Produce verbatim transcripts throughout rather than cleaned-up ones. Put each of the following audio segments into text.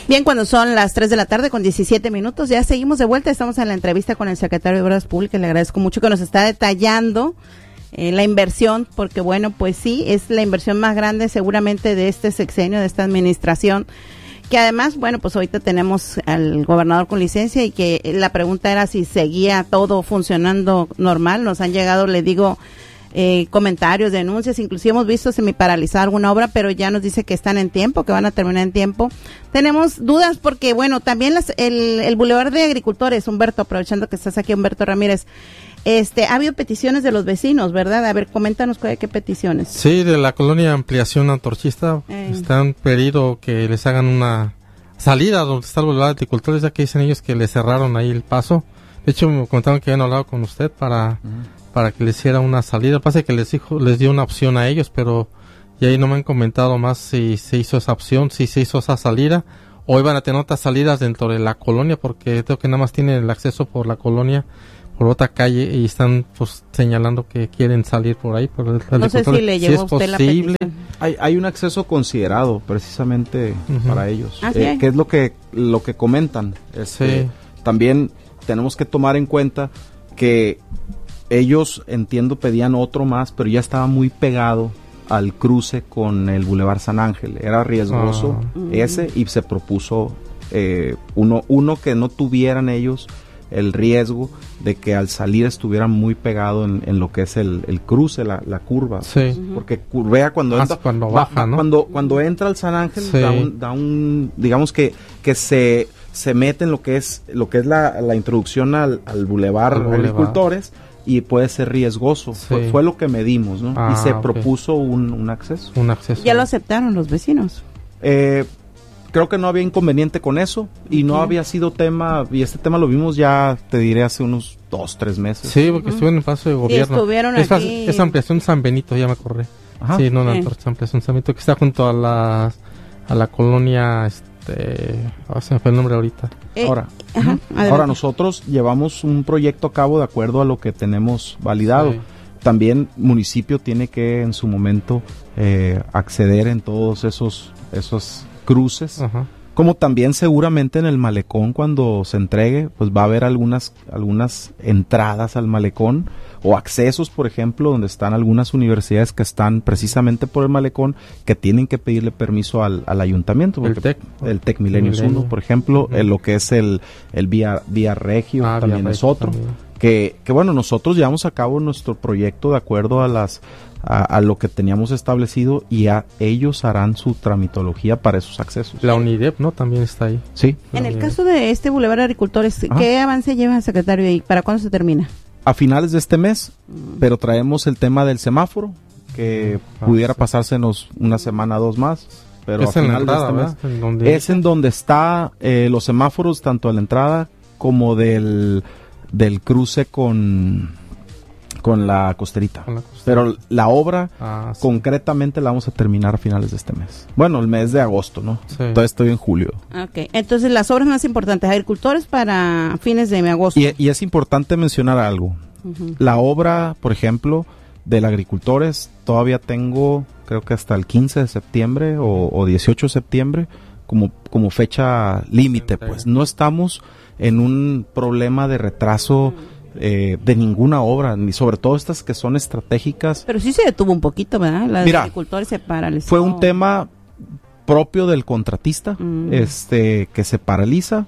Bien, cuando son las tres de la tarde con diecisiete minutos, ya seguimos de vuelta, estamos en la entrevista con el secretario de Obras Públicas, le agradezco mucho que nos está detallando eh, la inversión, porque bueno, pues sí, es la inversión más grande seguramente de este sexenio, de esta administración, que además, bueno, pues ahorita tenemos al gobernador con licencia y que la pregunta era si seguía todo funcionando normal. Nos han llegado, le digo, eh, comentarios, denuncias, inclusive hemos visto semiparalizar alguna obra, pero ya nos dice que están en tiempo, que van a terminar en tiempo. Tenemos dudas porque, bueno, también las, el, el Boulevard de Agricultores, Humberto, aprovechando que estás aquí, Humberto Ramírez, este, ha habido peticiones de los vecinos, ¿verdad? A ver, coméntanos qué, qué peticiones. Sí, de la colonia Ampliación Antorchista, eh. están pedido que les hagan una salida donde está el Boulevard de Agricultores, ya que dicen ellos que le cerraron ahí el paso. De hecho, me comentaron que habían hablado con usted para, uh-huh. para que les hiciera una salida. Pasa que les dijo, les dio una opción a ellos, pero y ahí no me han comentado más si se hizo esa opción, si se hizo esa salida, o iban a tener otras salidas dentro de la colonia, porque creo que nada más tienen el acceso por la colonia, por otra calle, y están pues señalando que quieren salir por ahí. Por el, no sé si le llegó si es a usted posible. La hay, hay un acceso considerado precisamente uh-huh. para ellos, ¿Ah, eh, sí? que es lo que lo que comentan. Este, sí. También tenemos que tomar en cuenta que ellos, entiendo, pedían otro más, pero ya estaba muy pegado al cruce con el Boulevard San Ángel. Era riesgoso ah. ese y se propuso eh, uno, uno que no tuvieran ellos el riesgo de que al salir estuviera muy pegado en, en lo que es el, el cruce, la, la curva. Sí. Uh-huh. Porque curvea cuando Más entra, cuando baja, va, ¿no? Cuando, cuando entra al San Ángel, sí. da, un, da un, digamos que, que se, se mete en lo que es, lo que es la, la introducción al, al Boulevard Al Boulevard. Agricultores, y puede ser riesgoso. Sí. Fue, fue lo que medimos, ¿no? Ah, y se okay. propuso un, un acceso. Un acceso. Ya lo aceptaron los vecinos. Eh, creo que no había inconveniente con eso y no uh-huh. había sido tema, y este tema lo vimos ya, te diré, hace unos dos, tres meses. Sí, porque uh-huh. estuvieron en paso de gobierno. Sí, estuvieron es, aquí. Es ampliación San Benito, ya me acordé. Ajá. Sí, no, no, sí. es ampliación San Benito, que está junto a la, a la colonia, este, oh, se me fue el nombre ahorita. Eh, ahora, ajá, ahora nosotros llevamos un proyecto a cabo de acuerdo a lo que tenemos validado. Sí. También municipio tiene que en su momento eh, acceder en todos esos, esos cruces. Ajá. Como también seguramente en el malecón, cuando se entregue, pues va a haber algunas algunas entradas al malecón o accesos, por ejemplo, donde están algunas universidades que están precisamente por el malecón, que tienen que pedirle permiso al, al ayuntamiento. El TEC. El TEC Milenios uno, por ejemplo, uh-huh. en lo que es el, el Vía, Vía Regio, ah, también Vía es Regio otro. También. Que, que bueno, nosotros llevamos a cabo nuestro proyecto de acuerdo a las A, a lo que teníamos establecido y a ellos harán su tramitología para esos accesos. La UNIDEP, ¿no? También está ahí. Sí. En el caso de este Boulevard de Agricultores, Ajá. ¿qué avance lleva el secretario y para cuándo se termina? A finales de este mes, mm. pero traemos el tema del semáforo, que ah, pudiera sí. pasársenos una semana, dos más. Pero es a en finales la entrada, de este mes, ¿En donde es en donde está eh, los semáforos, tanto de la entrada como del, del cruce con... Con la costerita. Con la costerita. Pero la obra ah, sí. concretamente la vamos a terminar a finales de este mes. Bueno, el mes de agosto, ¿no? Sí. Todavía estoy en julio. Ok, entonces las obras más importantes, agricultores para fines de agosto. Y, y es importante mencionar algo. Uh-huh. La obra, por ejemplo, del agricultores, todavía tengo, creo que hasta el quince de septiembre o, o dieciocho de septiembre, como, como fecha límite, pues. No estamos en un problema de retraso uh-huh. Eh, de ninguna obra, ni sobre todo estas que son estratégicas. Pero sí se detuvo un poquito, ¿verdad? La Mira, de agricultores se paralizó. Fue un tema propio del contratista, mm. este, que se paraliza,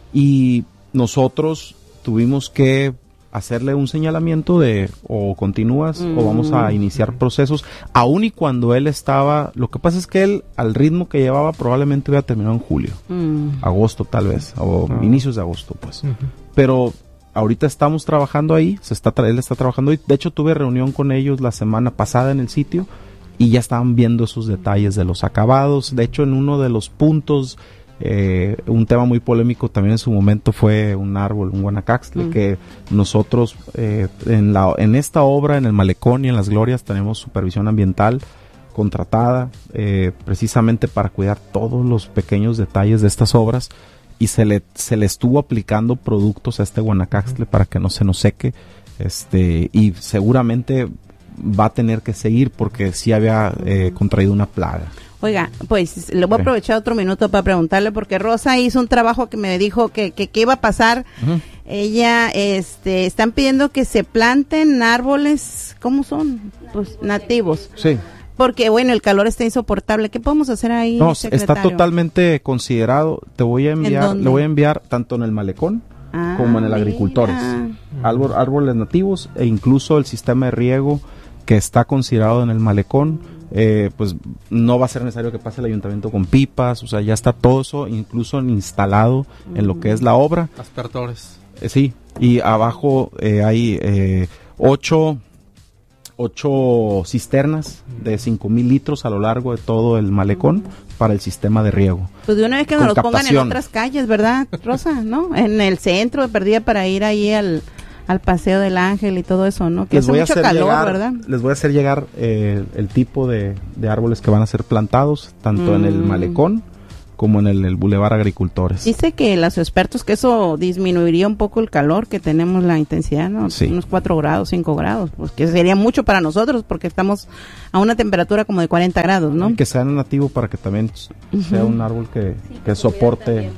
y nosotros tuvimos que hacerle un señalamiento de o continúas mm. o vamos a iniciar procesos, aun y cuando él estaba, lo que pasa es que él al ritmo que llevaba probablemente hubiera terminado en julio, mm. agosto tal vez, o ah. inicios de agosto, pues. Uh-huh. Pero ahorita estamos trabajando ahí, se está tra- él está trabajando ahí. De hecho, tuve reunión con ellos la semana pasada en el sitio y ya estaban viendo esos detalles de los acabados. De hecho, en uno de los puntos, eh, un tema muy polémico también en su momento fue un árbol, un guanacaxtle, mm. que nosotros eh, en, la, en esta obra, en el Malecón y en Las Glorias, tenemos supervisión ambiental contratada eh, precisamente para cuidar todos los pequeños detalles de estas obras. Y se le se le estuvo aplicando productos a este guanacaxtle para que no se nos seque, este y seguramente va a tener que seguir porque sí había eh, contraído una plaga. Oiga, pues le voy a aprovechar otro minuto para preguntarle, porque Rosa hizo un trabajo que me dijo que que, que iba a pasar. Uh-huh. Ella, este, están pidiendo que se planten árboles, ¿cómo son? Pues nativos. Sí. Porque, bueno, el calor está insoportable. ¿Qué podemos hacer ahí, No, secretario? Está totalmente considerado. Te voy a enviar, le voy a enviar tanto en el malecón ah, como en el agricultores. Árbol, árboles nativos e incluso el sistema de riego que está considerado en el malecón. Eh, pues no va a ser necesario que pase el ayuntamiento con pipas, o sea, ya está todo eso incluso instalado mm. en lo que es la obra. Aspertores. Eh, sí, y abajo eh, hay eh, ocho, ocho cisternas de cinco mil litros a lo largo de todo el malecón mm. para el sistema de riego. Pues de una vez que nos los pongan en otras calles, ¿verdad, Rosa? ¿No? En el centro de perdida para ir ahí al... al Paseo del Ángel y todo eso, ¿no? Que les hace voy mucho a hacer calor, llegar, ¿verdad? Les voy a hacer llegar eh, el tipo de, de árboles que van a ser plantados, tanto mm. en el malecón como en el, el Boulevard Agricultores. Dice que los expertos que eso disminuiría un poco el calor, que tenemos la intensidad, ¿no? Sí. Unos cuatro grados, cinco grados, pues que sería mucho para nosotros porque estamos a una temperatura como de cuarenta grados, ¿no? Que sea nativo para que también uh-huh. sea un árbol que, sí, que soporte...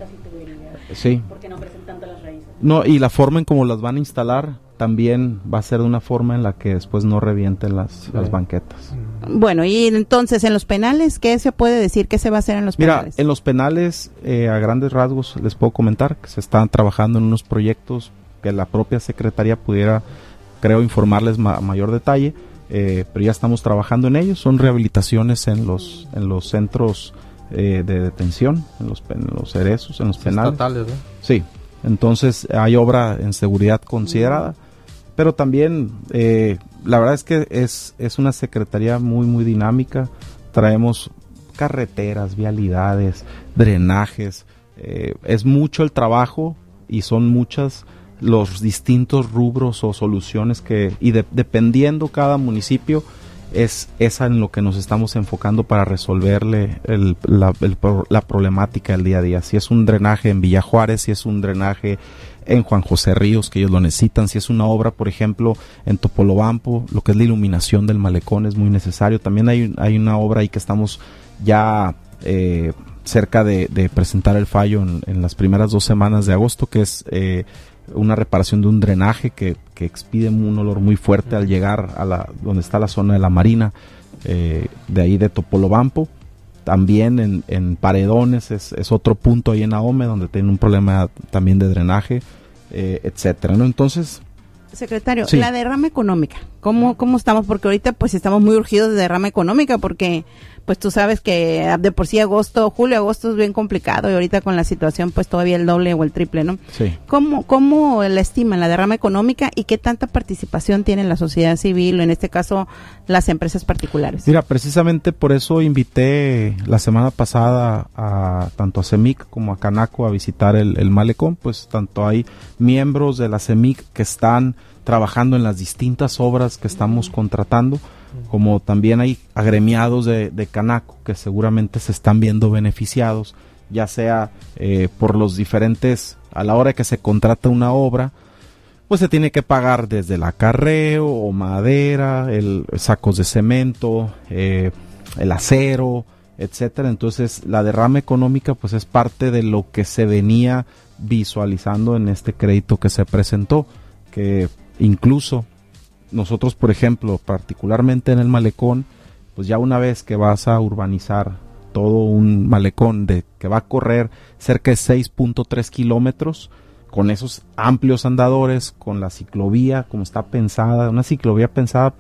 Sí. Porque no presentan las raíces. No, y la forma en cómo las van a instalar también va a ser de una forma en la que después no revienten las, sí. las banquetas. Bueno, y entonces en los penales, ¿qué se puede decir? ¿Qué se va a hacer en los Mira, penales? Mira, en los penales, eh, a grandes rasgos, les puedo comentar que se están trabajando en unos proyectos que la propia Secretaría pudiera, creo, informarles ma- mayor detalle, eh, pero ya estamos trabajando en ellos. Son rehabilitaciones en los, en los centros Eh, de detención, en los, en los cerezos, en los penales. Estatales, ¿no? Sí, entonces hay obra en seguridad considerada, mm. pero también eh, la verdad es que es, es una secretaría muy muy dinámica. Traemos carreteras, vialidades, drenajes, eh, es mucho el trabajo y son muchas los distintos rubros o soluciones que, y de, dependiendo cada municipio, es esa en lo que nos estamos enfocando para resolverle el, la, el, la problemática del día a día. Si es un drenaje en Villa Juárez, si es un drenaje en Juan José Ríos, que ellos lo necesitan, si es una obra, por ejemplo, en Topolobampo, lo que es la iluminación del malecón es muy necesario. También hay, hay una obra ahí que estamos ya eh, cerca de, de presentar el fallo en, en las primeras dos semanas de agosto, que es eh, una reparación de un drenaje que, que expide un olor muy fuerte al llegar a la donde está la zona de la Marina, eh, de ahí de Topolobampo. También en, en Paredones es, es otro punto ahí en Ahome donde tiene un problema también de drenaje, eh, etcétera, ¿no? Entonces, secretario, sí. La derrama económica, ¿cómo, cómo estamos? Porque ahorita pues estamos muy urgidos de derrama económica porque pues tú sabes que de por sí agosto, julio, agosto es bien complicado y ahorita con la situación pues todavía el doble o el triple, ¿no? Sí. ¿Cómo, cómo la estiman la derrama económica y qué tanta participación tiene la sociedad civil o en este caso las empresas particulares? Mira, precisamente por eso invité la semana pasada a tanto a CEMIC como a Canaco a visitar el, el malecón, pues tanto hay miembros de la CEMIC que están trabajando en las distintas obras que estamos contratando, como también hay agremiados de, de Canaco que seguramente se están viendo beneficiados, ya sea eh, por los diferentes, a la hora que se contrata una obra, pues se tiene que pagar desde el acarreo o madera, el sacos de cemento, eh, el acero, etcétera. Entonces la derrama económica pues es parte de lo que se venía visualizando en este crédito que se presentó, que incluso nosotros, por ejemplo, particularmente en el malecón, pues ya una vez que vas a urbanizar todo un malecón de que va a correr cerca de seis punto tres kilómetros, con esos amplios andadores, con la ciclovía como está pensada, una ciclovía pensada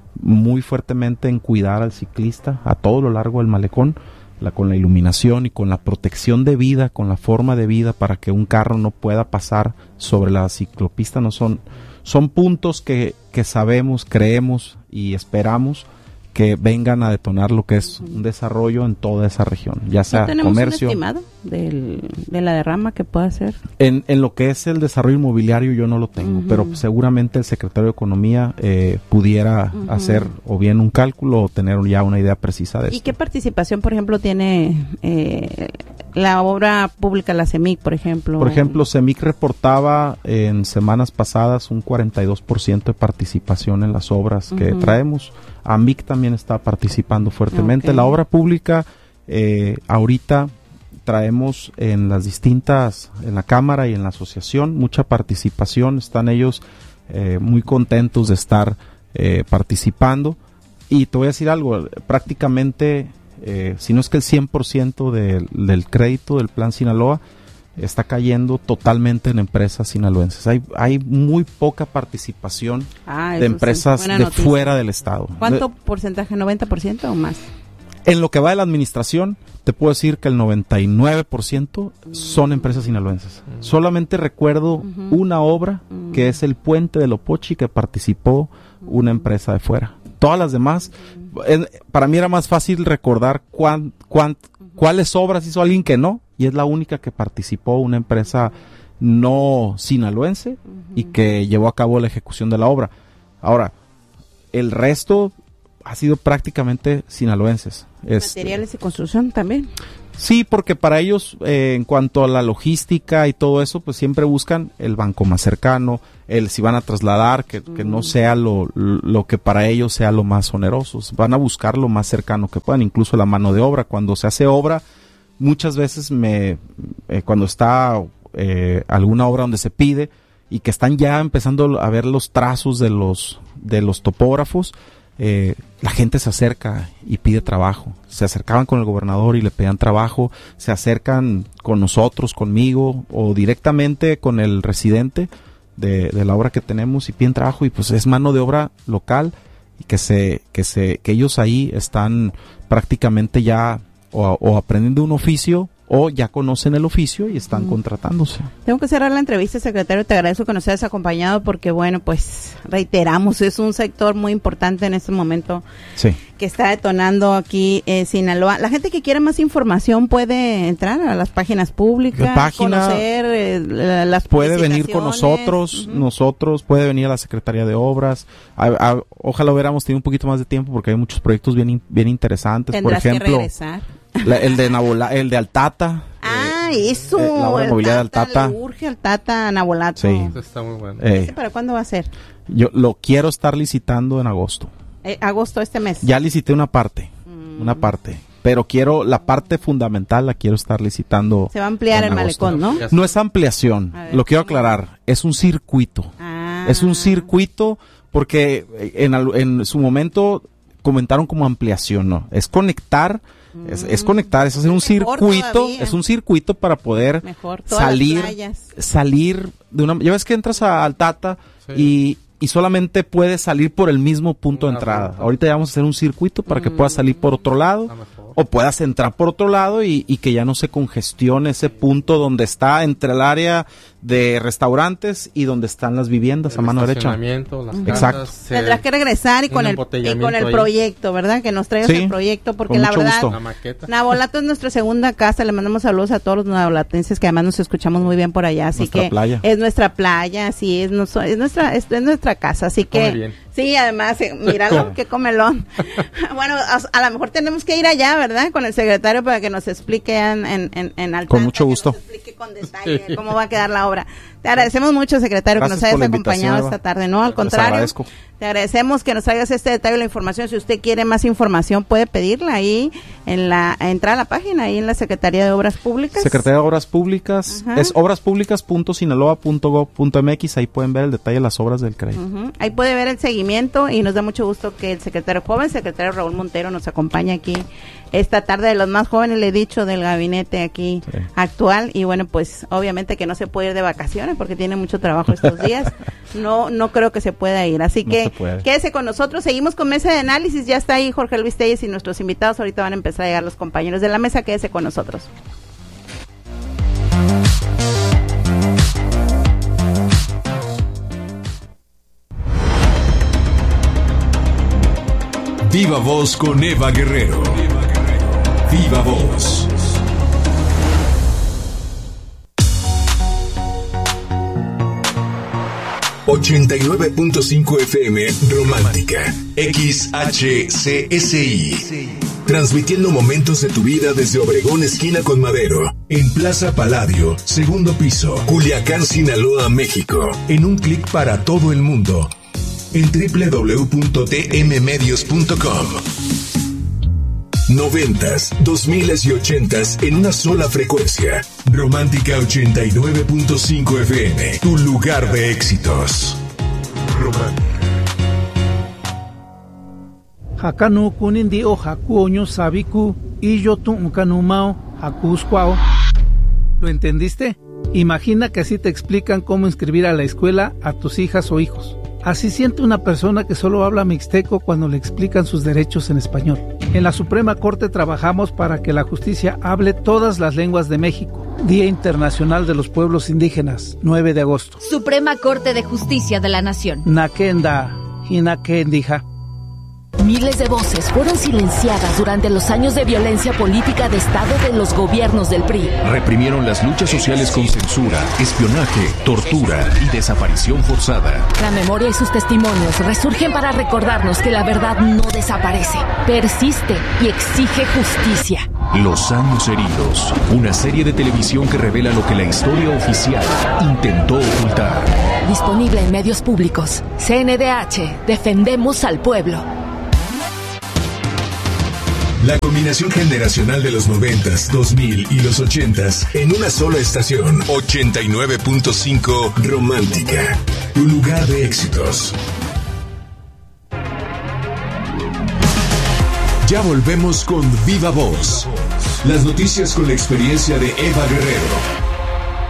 muy fuertemente en cuidar al ciclista a todo lo largo del malecón, la, con la iluminación y con la protección de vida, con la forma de vida para que un carro no pueda pasar sobre la ciclopista. No son, son puntos que, que sabemos, creemos y esperamos que vengan a detonar lo que es un desarrollo en toda esa región, ya sea ¿No tenemos comercio. un estimado del, de la derrama que pueda hacer? En, en lo que es el desarrollo inmobiliario yo no lo tengo, uh-huh. pero seguramente el secretario de Economía eh, pudiera uh-huh. hacer o bien un cálculo o tener ya una idea precisa de eso. ¿Y qué participación, por ejemplo, tiene eh, la obra pública, la CEMIC, por ejemplo. Por ejemplo, CEMIC reportaba en semanas pasadas un cuarenta y dos por ciento de participación en las obras que uh-huh. traemos. AMIC también está participando fuertemente. Okay. La obra pública, eh, ahorita traemos en las distintas, en la Cámara y en la asociación, mucha participación. Están ellos eh, muy contentos de estar eh, participando. Y te voy a decir algo, prácticamente, eh, si no es que el cien por ciento de, del crédito del Plan Sinaloa está cayendo totalmente en empresas sinaloenses. Hay hay muy poca participación ah, de empresas de noticia. Fuera del estado. ¿Cuánto de, porcentaje? ¿noventa por ciento o más? En lo que va de la administración, te puedo decir que el noventa y nueve por ciento son empresas sinaloenses. Mm. Solamente recuerdo uh-huh. una obra, mm. que es el Puente de Lopochi, que participó uh-huh. una empresa de fuera. Todas las demás, eh, para mí era más fácil recordar cuán, cuán, uh-huh. cuáles obras hizo alguien que no, y es la única que participó una empresa no sinaloense uh-huh. y que llevó a cabo la ejecución de la obra. Ahora, el resto ha sido prácticamente sinaloenses. ¿Materiales este, y construcción también? Sí, porque para ellos, eh, en cuanto a la logística y todo eso, pues siempre buscan el banco más cercano, el si van a trasladar, que, que no sea lo, lo que para ellos sea lo más oneroso. Van a buscar lo más cercano que puedan, incluso la mano de obra. Cuando se hace obra, muchas veces me eh, cuando está eh, alguna obra donde se pide y que están ya empezando a ver los trazos de los, de los topógrafos, Eh, la gente se acerca y pide trabajo. Se acercaban con el gobernador y le pedían trabajo, se acercan con nosotros, conmigo o directamente con el residente de, de la obra que tenemos y piden trabajo, y pues es mano de obra local y que se que se que ellos ahí están prácticamente ya o, o aprendiendo un oficio o ya conocen el oficio y están mm. contratándose. Tengo que cerrar la entrevista, secretario. Te agradezco que nos hayas acompañado porque, bueno, pues reiteramos, es un sector muy importante en este momento sí. que está detonando aquí en eh, Sinaloa. La gente que quiere más información puede entrar a las páginas públicas, la página, conocer eh, las puede venir con nosotros, uh-huh. nosotros, puede venir a la Secretaría de Obras. A, a, ojalá hubiéramos tenido un poquito más de tiempo porque hay muchos proyectos bien, bien interesantes. Tendrás por ejemplo, que regresar. La, el de Nabola, el de Altata. Ah, eh, eso. Eh, la obra de movilidad de Altata. Le urge Altata a Nabolato. Sí. Está muy bueno. Eh, ¿Para cuándo va a ser? Yo lo quiero estar licitando en agosto. Eh, agosto este mes. Ya licité una parte, mm. una parte. Pero quiero, la parte fundamental la quiero estar licitando. Se va a ampliar el malecón, ¿no? No es ampliación, ver, lo quiero aclarar. Es un circuito. Ah. Es un circuito porque en, en su momento comentaron como ampliación, ¿no? Es conectar. Es, es conectar, es hacer un Mejor circuito, todavía. es un circuito para poder Mejor, salir, salir de una, ya ves que entras a Altata sí. y, y solamente puedes salir por el mismo punto una de entrada. Ruta. Ahorita ya vamos a hacer un circuito para mm. que puedas salir por otro lado o puedas entrar por otro lado y, y que ya no se congestione ese punto donde está entre el área de restaurantes y donde están las viviendas el a mano derecha. Las uh-huh. Exacto. Se Tendrás que regresar y con el y con el proyecto, ¿verdad? Que nos traigas sí, el proyecto porque la verdad la Nabolato es nuestra segunda casa, le mandamos saludos a todos los nabolatenses que además nos escuchamos muy bien por allá, así nuestra que playa. es nuestra playa, así es, nuestro, es nuestra es, es nuestra casa, así que sí, además, eh, míralo, qué comelón. Bueno, a, a lo mejor tenemos que ir allá, ¿verdad? Con el secretario para que nos explique en en en, en Altata, con mucho gusto. Que nos explique con detalle sí. cómo va a quedar la obra. Te agradecemos mucho, secretario, Gracias que nos hayas acompañado esta tarde, ¿no? Al contrario, te agradecemos que nos traigas este detalle de la información. Si usted quiere más información, puede pedirla ahí, en la entrar a la página, ahí en la Secretaría de Obras Públicas. Secretaría de Obras Públicas, uh-huh. es obraspublicas punto sinaloa punto gob punto m x, ahí pueden ver el detalle de las obras del crédito. Uh-huh. Ahí puede ver el seguimiento y nos da mucho gusto que el secretario joven, secretario Raúl Montero, nos acompañe aquí esta tarde, de los más jóvenes, le he dicho, del gabinete aquí sí. actual, y bueno, pues obviamente que no se puede ir de vacaciones porque tiene mucho trabajo estos días, no no creo que se pueda ir, así no que quédese con nosotros, seguimos con Mesa de Análisis, ya está ahí Jorge Luis Telles y nuestros invitados, ahorita van a empezar a llegar los compañeros de la mesa, quédese con nosotros. Viva Voz con Eva Guerrero. Viva Voz. ochenta y nueve punto cinco F M Romántica. X H C S I. transmitiendo momentos de tu vida desde Obregón, esquina con Madero, en Plaza Palladio, segundo piso, Culiacán, Sinaloa, México. En un clic para todo el mundo, en doble u doble u doble u punto t m medios punto com. Noventas, dos miles y ochentas en una sola frecuencia. Romántica ochenta y nueve punto cinco F M, tu lugar de éxitos. Romántica. Hakanu kunindi o hakuoño sabiku y yo tu unkanumao hakuskwao. ¿Lo entendiste? Imagina que así te explican cómo inscribir a la escuela a tus hijas o hijos. Así siente una persona que solo habla mixteco cuando le explican sus derechos en español. En la Suprema Corte trabajamos para que la justicia hable todas las lenguas de México. Día Internacional de los Pueblos Indígenas, nueve de agosto. Suprema Corte de Justicia de la Nación. Nakenda, Hinakendija. Miles de voces fueron silenciadas durante los años de violencia política de Estado de los gobiernos del P R I. Reprimieron las luchas sociales con censura, espionaje, tortura y desaparición forzada. La memoria y sus testimonios resurgen para recordarnos que la verdad no desaparece, persiste y exige justicia. Los años heridos, una serie de televisión que revela lo que la historia oficial intentó ocultar. Disponible en medios públicos. C N D H, defendemos al pueblo. La combinación generacional de los noventas, dos mil y los ochentas en una sola estación. ochenta y nueve punto cinco Romántica, tu lugar de éxitos. Ya volvemos con Viva Voz. Las noticias con la experiencia de Eva Guerrero.